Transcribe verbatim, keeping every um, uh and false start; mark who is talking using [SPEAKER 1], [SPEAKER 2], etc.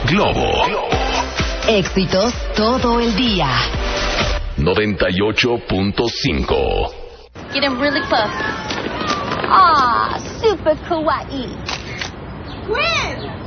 [SPEAKER 1] Globo.
[SPEAKER 2] Éxitos todo el día.
[SPEAKER 1] noventa y ocho punto cinco.
[SPEAKER 3] Get him really puffed. Ah, super kawaii.
[SPEAKER 4] When?